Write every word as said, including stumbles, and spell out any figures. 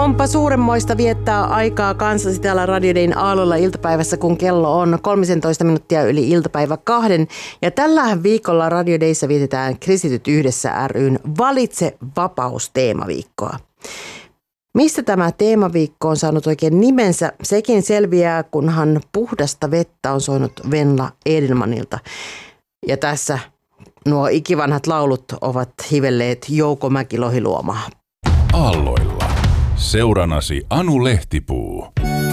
onpa suuremmoista viettää aikaa kanssasi täällä Radio Dayn aalloilla iltapäivässä, kun kello on kolmetoista minuuttia yli iltapäivä kahden. Ja tällä viikolla Radio Dayssä vietetään Kristityt yhdessä ry:n Valitse vapaus -teemaviikkoa. Mistä tämä teemaviikko on saanut oikein nimensä, sekin selviää, kunhan puhdasta vettä on soinut Venla Edelmanilta. Ja tässä nuo ikivanhat laulut ovat hivelleet Jouko Mäki-Lohiluomaa. Aalloilla. Seuranasi Anu Lehtipuu.